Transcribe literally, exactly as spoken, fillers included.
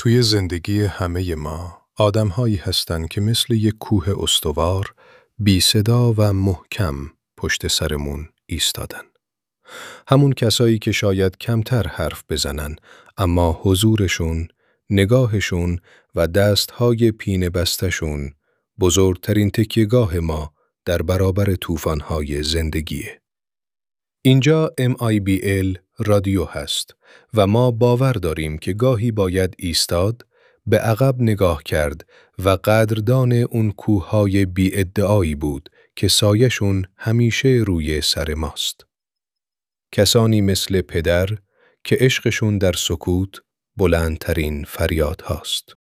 توی زندگی همه ما آدم‌هایی هستن که مثل یک کوه استوار، بی صدا و محکم پشت سرمون ایستادن. همون کسایی که شاید کمتر حرف بزنن، اما حضورشون، نگاهشون و دستهای پینه بستشون بزرگترین تکیه‌گاه ما در برابر طوفان‌های زندگیه. اینجا ام آی بی ال رادیو هست و ما باور داریم که گاهی باید ایستاد، به عقب نگاه کرد و قدردان اون کوههای بی ادعایی بود که سایه‌شون همیشه روی سر ماست. کسانی مثل پدر که عشقشون در سکوت بلندترین فریاد هاست.